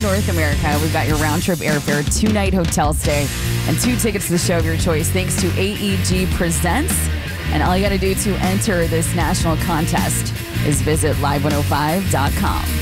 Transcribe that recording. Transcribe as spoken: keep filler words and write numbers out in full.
North America. We've got your round-trip airfare, two-night hotel stay, and two tickets to the show of your choice thanks to A E G Presents. And all you got to do to enter this national contest is visit live one oh five dot com.